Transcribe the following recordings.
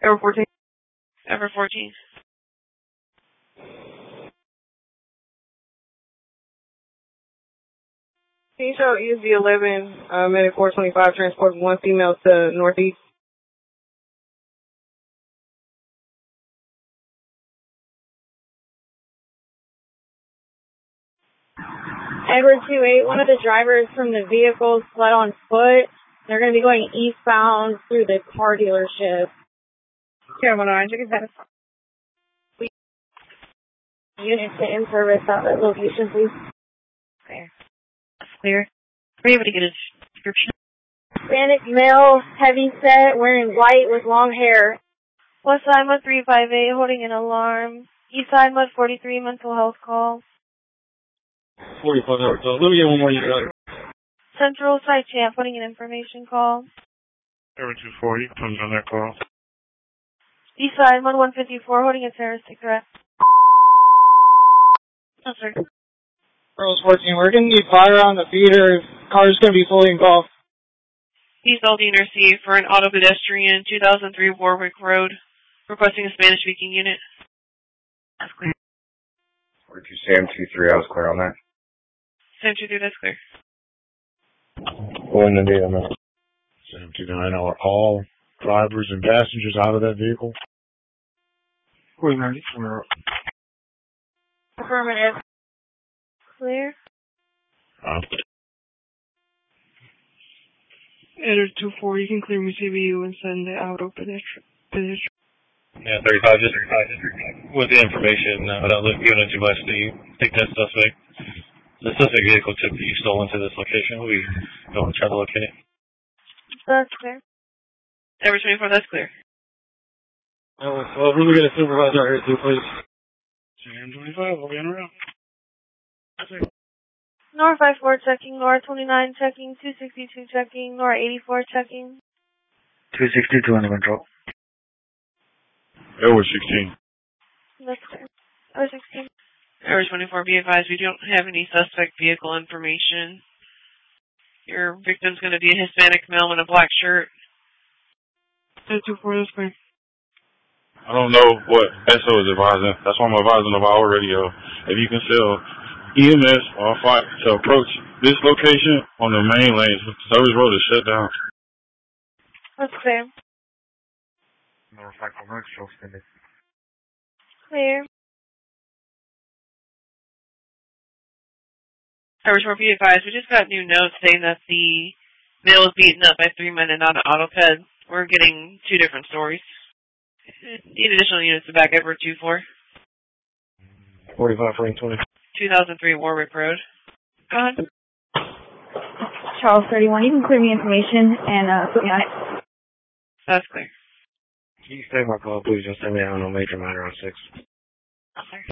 Ever 14. Ever 14. Can you show ESB 11, minute 425, transport one female to Northeast? Edward 28, one of the drivers from the vehicle fled on foot. They're going to be going eastbound through the car dealership. Yeah, 109, check it out. Unit to in-service at that location, please. Clear. That's clear. Were you able to get a description? Hispanic male, heavy set, wearing white with long hair. West Side Mud 358, holding an alarm. East Side Mud 43, mental health call. 45 hours. So let me get one more. Central Side Champ, putting an information call. Ever 240, comes on that call. East Side Mud 154, holding a terroristic threat. No, sir. Girls 14, we're going to need fire on the feeder. Car's going to be fully engulfed. East Aldine received for an auto pedestrian, 2003 Warwick Road, requesting a Spanish-speaking unit. That's clear. 42 Sam 23, I was clear on that. Sam 23, that's clear. Going to data, man. Sam 29, are all drivers and passengers out of that vehicle? 49, Affirmative. Clear. Edward 24, you can clear me CBU and send the auto pedestrian. Yeah, 35, just with the information given to us, do you think that the suspect vehicle could be stolen to this location? We don't try to locate it. That's clear. Ever 24, that's clear. Well, we're going to supervise out here too, please. Sam 25, we'll be on around. Nora 54 checking, Nora 29 checking, 262 checking, Nora 84 checking. 262 under control. Edward 16. That's clear. Or 16. Ever 24, be advised, we don't have any suspect vehicle information. Your victim's going to be a Hispanic male in a black shirt. Edward 24, that's clear. I don't know what SO is advising. That's why I'm advising of our radio. If you can sell EMS or fire to approach this location on the main lanes, service road is shut down. That's clear. Clear. Ever 24, be advised, we just got new notes saying that the male was beaten up by 3 men and not an autoped. We're getting 2 different stories. Need additional units to back Edward 24. 45 for 20. 2003 Warwick Road. Go ahead. Charles 31, you can clear me information and put me on it. That's clear. Can you stay my call, please? Just send me out on a major matter on 6. Okay.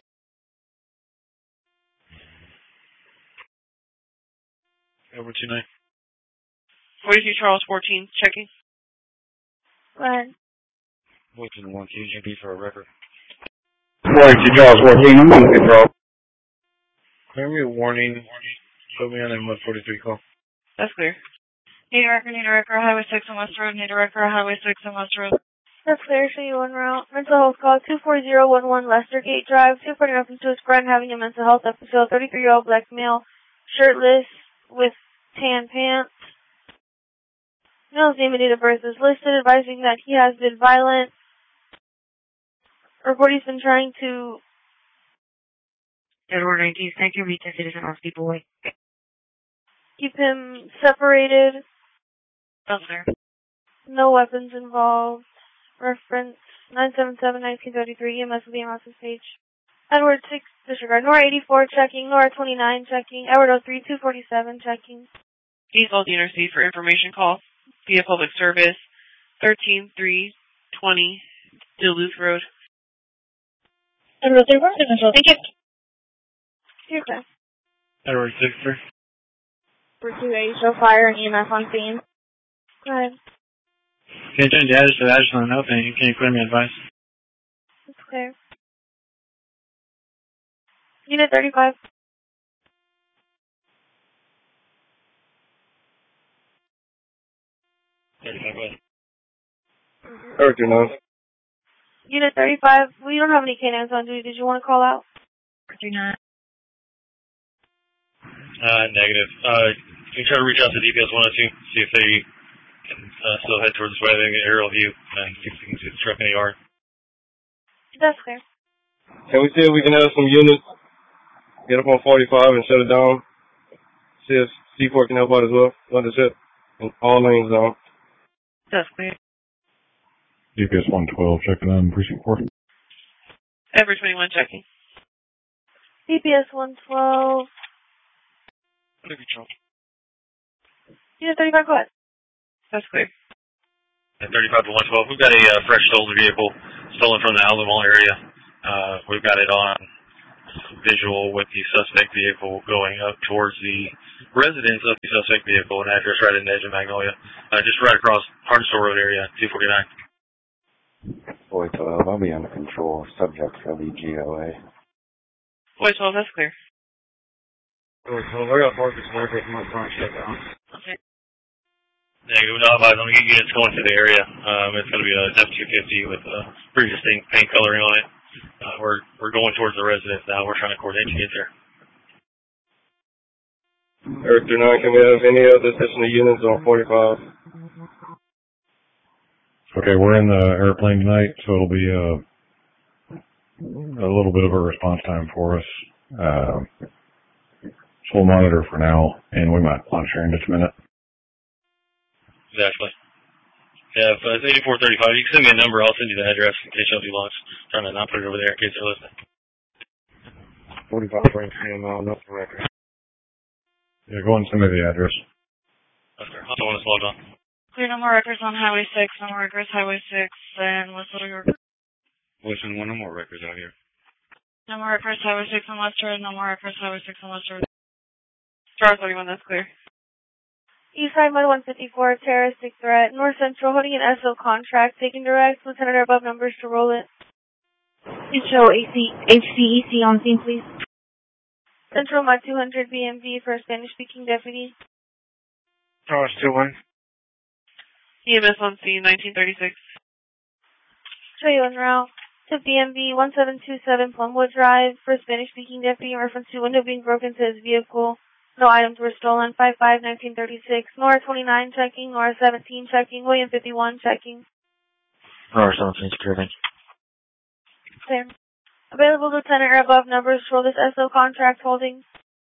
Edward 29. 42 Charles 14, checking. Go ahead. 14-1, QGB for a record. 42 Charles 14, I'm on control. Clear me a warning. Put me on that 143 call. That's clear. Need a record, Highway 6 on West Road. Need a record, Highway 6 on West Road. That's clear. Show you en route. Mental health call 24011 Lester Gate Drive. 240 reference to his friend having a mental health episode. 33-year-old black male, shirtless with tan pants. Male's name and date of birth is listed, advising that he has been violent. Report he's been trying to... Edward 19, thank you, Rita Citizen Off-Key Boy. keep him separated. That's clear. No weapons involved. Reference 977-1933, EMS with the analysis page. Edward 6, disregard. Nora 84, checking. Nora 29, checking. Edward 03, 247, checking. East Aldine received for information call via public service 13320 Duluth Road. Edward 3, control. Thank you. You're okay. Edward 63. For 2A, show fire and EMS on scene. Go ahead. Can you change the address to the address on the note, and can you clear me advice? It's clear. Unit 35. Edward 2 knows. Unit 35, we don't have any canines on duty. Did you want to call out? 39. Negative. You can try to reach out to DPS 102, see if they can still head towards this way. They can get aerial view and see if they can see the truck in the yard. That's clear. Can we see if we can have some units get up on 45 and shut it down? See if C4 can help out as well. Let us hit. And all lanes down. That's clear. DPS 112, checking on precinct 4. Ever 21 checking. DPS 112. Under control. Unit 35, go ahead. That's clear. At 35 to 112, we've got a fresh stolen vehicle stolen from the Allen Mall area. We've got it on visual with the suspect vehicle going up towards the residence of the suspect vehicle, an address right in the edge of Magnolia, just right across Hardstor Road area, 249. Boy 12, I'll be under control. Subject LEGOA. Boy 12, that's clear. Boy 12, I got Marcus Murphy from my front check out. Okay. Negative, no, I'm going to get units going to the area. It's going to be a F-250 with pretty distinct paint coloring on it. We're going towards the residence now. We're trying to coordinate to get there. Earth 39, can we have any other additional units on 45? Okay, we're in the airplane tonight, so it'll be a little bit of a response time for us. So we'll monitor for now, and we might launch here in just a minute. Exactly. Yeah, if it's 8435, you can send me a number. I'll send you the address in case y'all do launch. Trying to not put it over there in case they're listening. 45 range mile, no record. Yeah, go and send me the address. Okay, I'll want to log on. Clear, no more records on Highway 6, no more records Highway 6, and West Little York. Listen, no more records out here. No more records Highway 6 on West Road, no more records Highway 6 on West Road. Star 31, that's clear. Eastside Mud 154, terroristic threat. North Central holding an SO contract, taking direct, lieutenant or above numbers to roll it. Show HCEC on scene, please. Central Mud 200 BMV for a Spanish-speaking deputy. Charles 2-1. EMS on scene, 1936. Show you en route to BMV 1727 Plumwood Drive for a Spanish-speaking deputy in reference to window being broken to his vehicle. No items were stolen. 55-1936. Nora 29 checking. Nora 17 checking. William 51 checking. Nora 17 security. Clear. Available lieutenant or above numbers for this SO contract holding.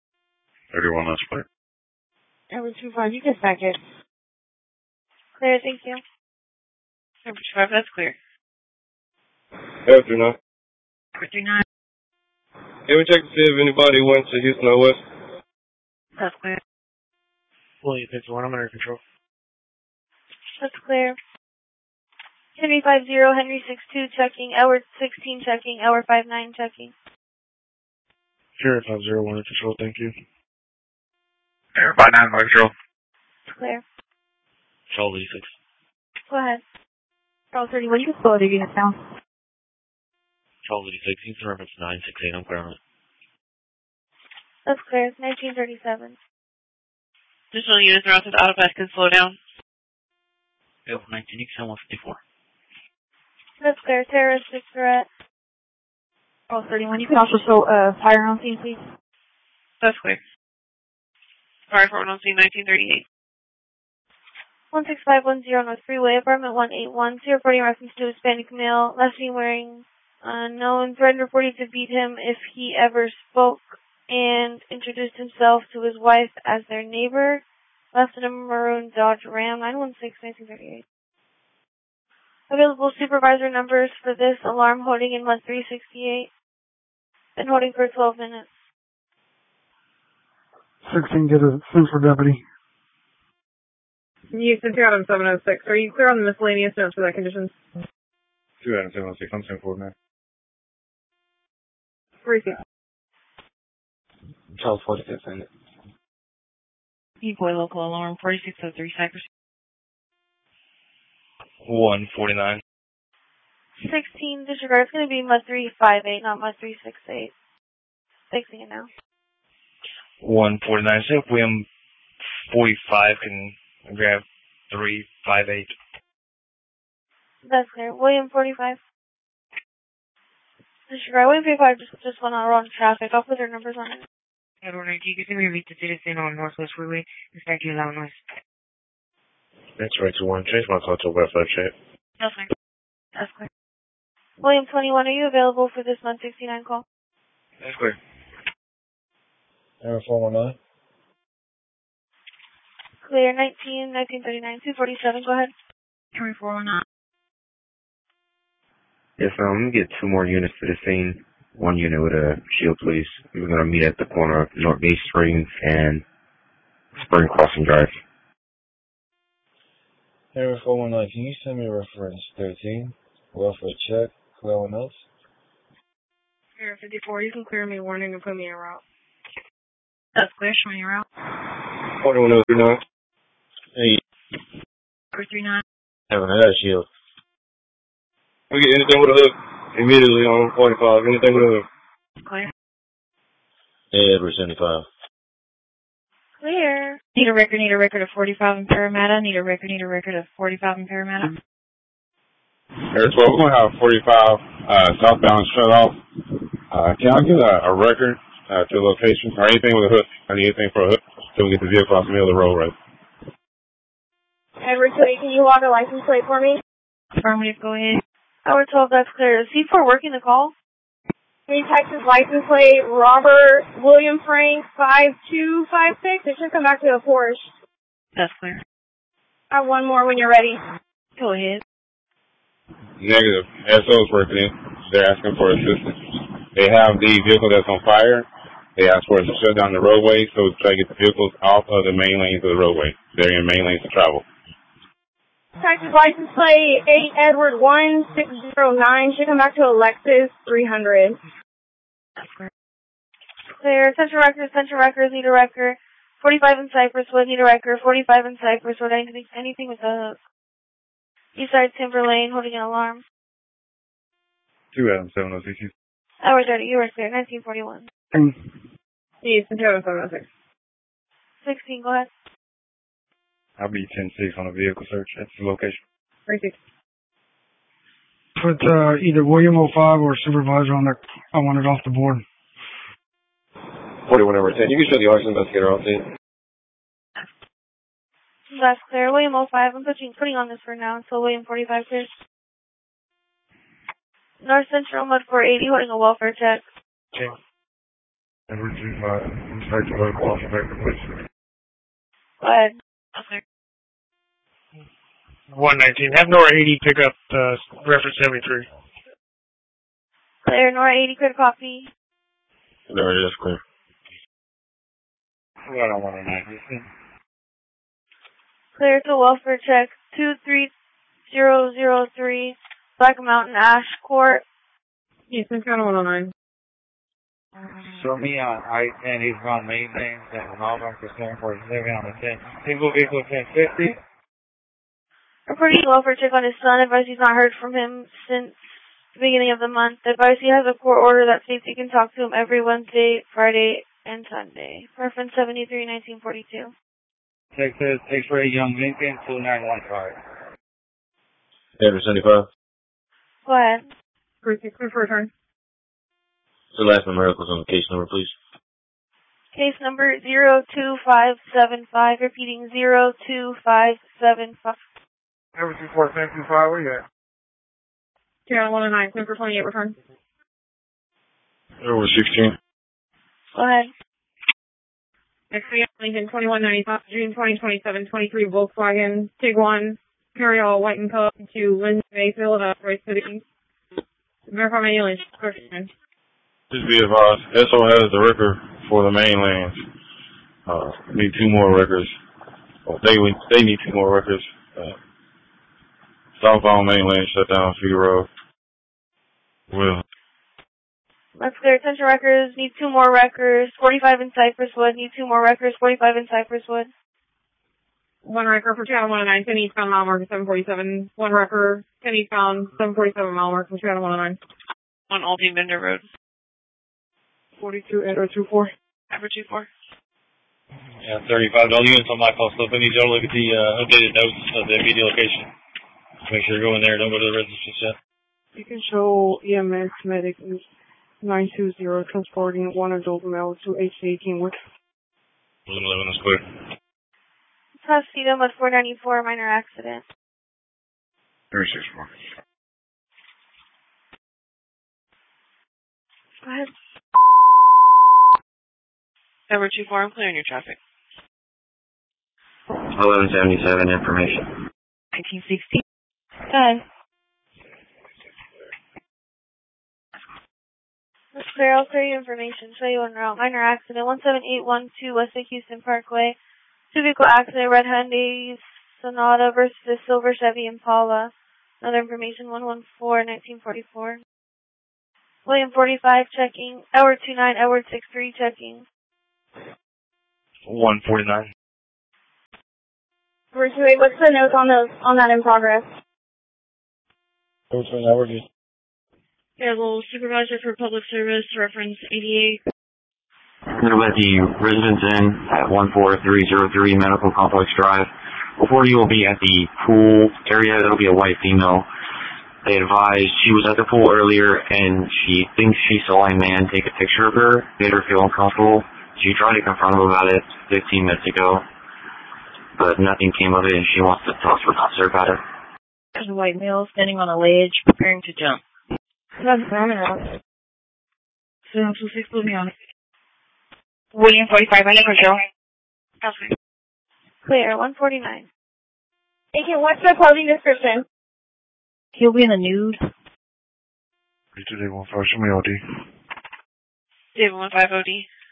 31, that's clear. Number 25, you can back it. Clear, thank you. Number 5, that's clear. Earth 39. 39. Can we check to see if anybody went to Houston or West? That's clear. William 51, I'm under control. That's clear. Henry 50, Henry 62 checking. Edward 16 checking. Edward 59 checking. Sure, 501 under control, thank you. Air 59 under control. Clear. Charles 86. Go ahead. Charles 31, you can slow the units down. Charles 86, Houston reference 968, I'm clear on it. That's clear. 1937. Additional units around to the autopass can slow down. F 19, you can 154. That's clear. Terroristic threat. Charles 31, you can also show fire on scene, please. That's clear. Fire for on scene, 1938. 16510 North Freeway, apartment 181. Reporting reference to Hispanic male. Last seen wearing unknown. Threatened reporting to beat him if he ever spoke and introduced himself to his wife as their neighbor. Left in a maroon Dodge Ram, 916-1938. Available supervisor numbers for this alarm holding in month 368. Been holding for 12 minutes. 16, get a sensor deputy. Houston 2 Adam 706. Are you clear on the miscellaneous notes for that conditions? 2 Adam 706, I'm 10-4 now. 46. Charles 46, and Boy local alarm, 4603 Cypress. 149. 16, disregard. It's going to be mud 358, not mud 368. Fixing it now. 149. So if William 45 can grab 358. That's clear. William 45. This is right. 135 just went on wrong traffic. I'll put their numbers on it. Edward 19, you can meet the citizen on Northwest Freeway in Statue, Illinois. That's right, to one. Change my call to a welfare check. That's fine. That's clear. William 21, are you available for this 169 call? That's clear. Error 419. Clear 1939, 247, go ahead. Henry 419. Yes, let me get 2 more units to the scene. 1 unit with a shield, please. We're going to meet at the corner of North Bay Springs and Spring Crossing Drive. Error 419, can you send me reference 13? Welfare check. Anyone else? Error 54, you can clear me warning and put me en route. That's clear, show me en route. 41039. Hey. 439. Haven't had a shield. We get anything with a hook immediately on 45. Anything with a hook. Clear. Hey, Edward 75. Clear. Need a record of 45 in Parramatta. Need a record of 45 in Parramatta. Air 12, we're going to have 45 southbound shut off. Can I get a record to the location or anything with a hook? I need anything for a hook so we get the vehicle off the middle of the road, right? Edward 2, can you log a license plate for me? Affirmative, go ahead. Howard 12, that's clear. Is C4 working the call? Can you Texas license plate Robert William Frank 5256? It should come back to a Porsche. That's clear. I have 1 more when you're ready. Go ahead. Negative. SO's working. They're asking for assistance. They have the vehicle that's on fire. They ask for us to shut down the roadway so try to get the vehicles off of the main lanes of the roadway. They're in main lanes to travel. Texas license plate 8 Edward 1609 should come back to a Lexus 300. Clear. Central Records, need a record. 45 in Cypress Wood, need a record. 45 in Cypress Wood, anything with a hook. Eastside Timber Lane, holding an alarm. 2 Adam 706. Howard 30, you were clear. 1941. Yes, Central 706. 16, go ahead. I'll be 10-6 on a vehicle search. That's the location. 36. Put either William 05 or supervisor on there. I want it off the board. 41 over 10. You can show the arson investigator off it. That's clear. William 05, I'm putting on this for now until William 45 clears. North Central Mud 480 holding a welfare check. Okay. Edward 25, inspector of local effective police. Go ahead. Okay. 119. Have Nora 80 pick up reference 73. Clear. Nora 80, clear copy. There it is, clear. What on 109? Clear to welfare check 23003 Black Mountain Ash Court. Yes, Central 109. So me on I-10, he's on main lanes and all of them for 747 on the 10. Single vehicle 1050. Reporting welfare check on his son. Advice he's not heard from him since the beginning of the month. Advice he has a court order that states he can talk to him every Wednesday, Friday, and Sunday. Reference 73, 1942. Texas, X-ray Young Lincoln, 2915. Edward 75. Go ahead. 36, clear for return. The last number was on the case number, please. Case number 02575. Repeating 02575. Number 24725, where you at? Channel 109, clear for 28, return. Over 16. Go ahead. Next we have Lincoln 2195, June 2027, 23 Volkswagen Tiguan, Carryall, white and color to Lindsay Bay, Philadelphia City. Verify my aliens. Just be advised, SO has the record for the main lanes. Need 2 more records. Well, they need 2 more records. Southbound main lane shut down, Feeder Road. Will. That's clear. Central Records need 2 more records. 45 in Cypress Wood need 2 more records. 45 in Cypress Wood. 1 record for Channel 109, 10 eastbound mile marker 747. 1 record, 10 eastbound 747 mile marker for Channel 109. On Aldine Bender Road. 42 Edward 24. Edward 24. Yeah, 35. All units on my call slip. I need y'all to look at the updated notes of the immediate location. Make sure you're going there. Don't go to the residence just yet. You can show EMS medic 920 transporting one adult male to H18 with 11 is clear. Tuxedo at 494, minor accident. 364. Go ahead. Number 24, I'm clearing your traffic. 1177 information. 1960. Go ahead. That's clear. I'll clear your information. Show you en route. Minor accident. 17812 West of Houston Parkway. Two-vehicle accident. Red Hyundai Sonata versus the silver Chevy Impala. Another information. 114-1944. William 45 checking. Edward 29. Edward 63 checking. 149. What's the notes on that in progress? Available supervisor for public service, reference 88. I'm going to let the residents in at 14303 Medical Complex Drive. Before you will be at the pool area. That'll be a white female. They advised she was at the pool earlier and she thinks she saw a man take a picture of her, made her feel uncomfortable. She tried to confront him about it 15 minutes ago, but nothing came of it and she wants to talk to her officer about it. There's a white male standing on a ledge preparing to jump. That's coming out. 726, put me on. William 45, I never show. Okay. Clear. 149. Okay, what's the clothing description? He'll be in the nude. 3215, show me OD. David 15 OD.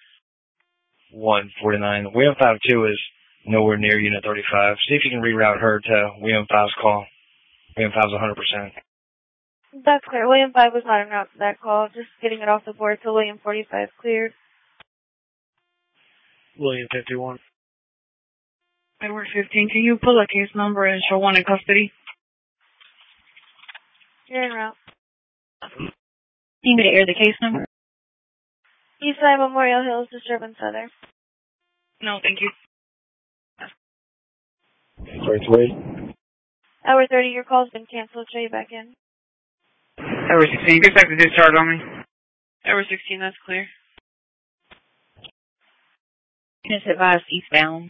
149. William 52 is nowhere near Unit 35. See if you can reroute her to William 5's call. William 5's 100%. That's clear. William 5 was not en route to that call. Just getting it off the board till William 45 cleared. William 51. Edward 15, can you pull a case number and show one in custody? You're en route. Need me to air the case number? Eastside Memorial Hills disturbance other. No, thank you. Hour 30, your call's been canceled. Show you back in. Edward 16, get back to discharge on me. Edward 16, that's clear. Units advised eastbound.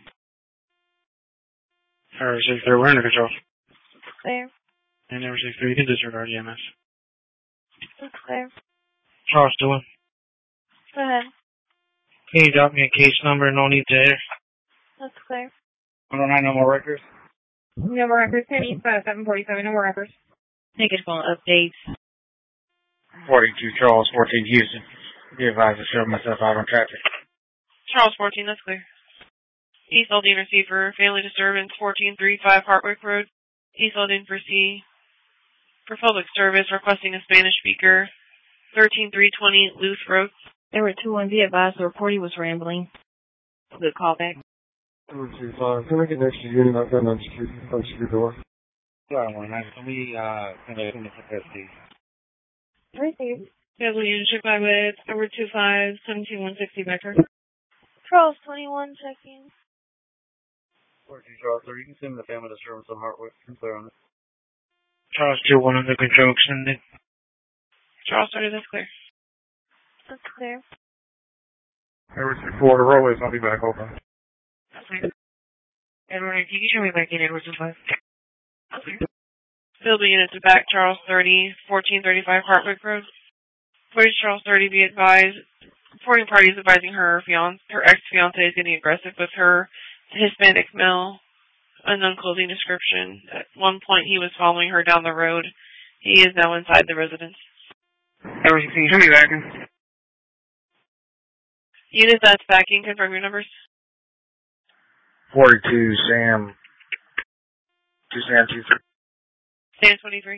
Edward 63, we're under control. Clear. And Edward 63, you can disregard EMS. That's clear. Charles Dillon. Go ahead. Can you drop me a case number? No need to air. That's clear. 109, no more records. No more records. 10 East 747, no more records. Negative on updates. 42 Charles, 14 Houston. Be advised to show myself out on traffic. Charles 14, that's clear. East Aldine receiver, family disturbance, 1435 Hartwick Road. East Aldine for C. For public service, requesting a Spanish speaker, 13320 Luth Road. There were 2-1. Be advised the reporter was rambling. Good callback. Edward 25, can I get next to you and I've got an unsecure door? Sorry, 109, can we, conduct the custody? Received. Deadly unit ship by with Edward 25, 17160 Becker. Charles 21 checking. 42 Charles, sir, you can send the family disturbance on Hartwick. I'm clear on it. Charles 21 under control extended. Charles 30, that's clear. That's clear. Edward 64, the roadways, I'll be back open. Okay. Edward, if you can show me back in Edward 25. Okay. Field units to back Charles 30, 1435 Hartwick Road. Police Charles 30, be advised. Reporting party is advising her ex-fiance is getting aggressive with her. Hispanic male, unknown clothing description. At one point he was following her down the road. He is now inside the residence. Edward 16, show me back in. Units that's backing, confirm your numbers. 42 Sam 23. Sam 23.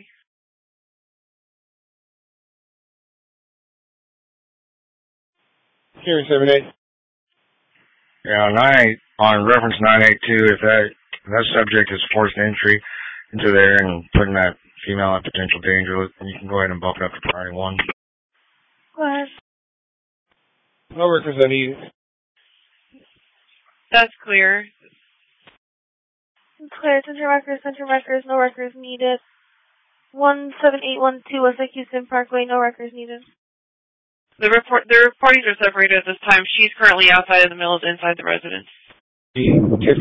Hearing 78. Yeah, on reference 982, if that subject is forced entry into there and putting that female at potential danger, you can go ahead and bump it up to priority 1. Go ahead. No records I need. That's clear. It's clear. Center records, no records needed. 17812 West Lake Houston Parkway. No records needed. The parties are separated at this time. She's currently outside of the mills, inside the residence. Just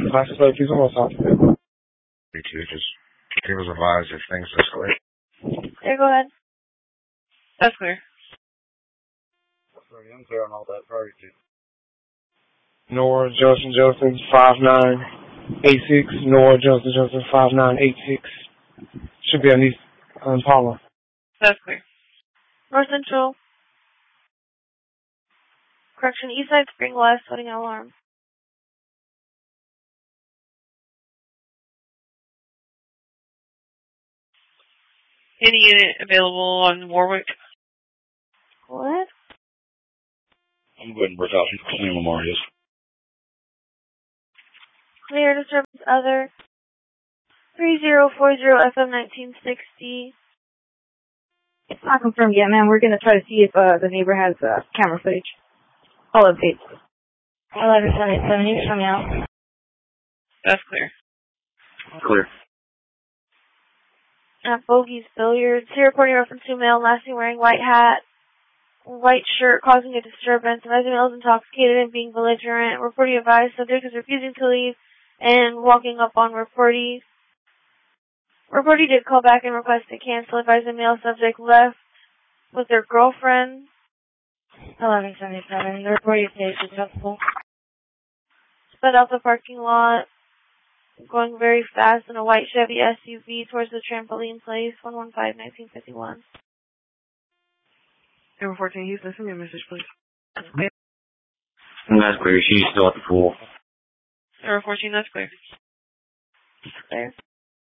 give us advice if things escalate. There, go ahead. That's clear. Sorry, I'm clear on all that. Priority 2. Nora Johnson 5986. Nora Johnson 5986. Should be on East Paula. That's clear. North Central. Correction, East Side Spring West, setting an alarm. Any unit available on Warwick? What? I'm going to work out St. Lamar, yes. Clear disturbance other. 3040 FM 1960. I'll confirm, yeah, ma'am. We're going to try to see if the neighbor has camera footage. All updates. 1177, you're coming out. That's clear. Clear. At Bogey's Billiards. Here reporting reference to male last seen wearing white hat, white shirt, causing a disturbance. The resident is intoxicated and being belligerent. Reportee advised subject is refusing to leave and walking up on reportee. Reportee did call back and request to cancel. Advised the male subject left with their girlfriend. 1177. The reportee is successful. Sped out the parking lot, going very fast in a white Chevy SUV towards the trampoline place. 115-1951. Number 14, Houston, send me a message, please. That's clear. She's still at the pool. Number 14, that's clear. Clear.